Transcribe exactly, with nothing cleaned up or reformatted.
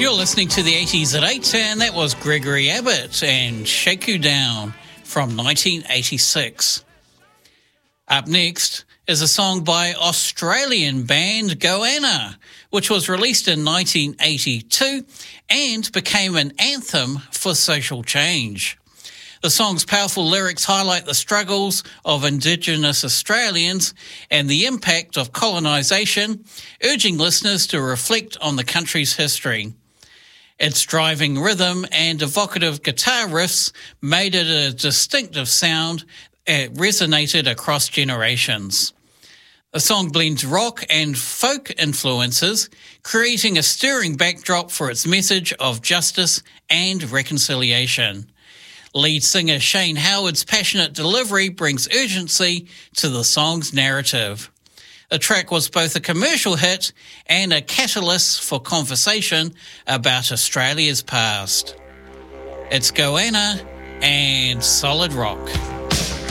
You're listening to the eighties at eight, and that was Gregory Abbott and Shake You Down from nineteen eighty-six. Up next is a song by Australian band Goanna, which was released in nineteen eighty-two and became an anthem for social change. The song's powerful lyrics highlight the struggles of Indigenous Australians and the impact of colonisation, urging listeners to reflect on the country's history. Its driving rhythm and evocative guitar riffs made it a distinctive sound that resonated across generations. The song blends rock and folk influences, creating a stirring backdrop for its message of justice and reconciliation. Lead singer Shane Howard's passionate delivery brings urgency to the song's narrative. The track was both a commercial hit and a catalyst for conversation about Australia's past. It's Goanna and Solid Rock.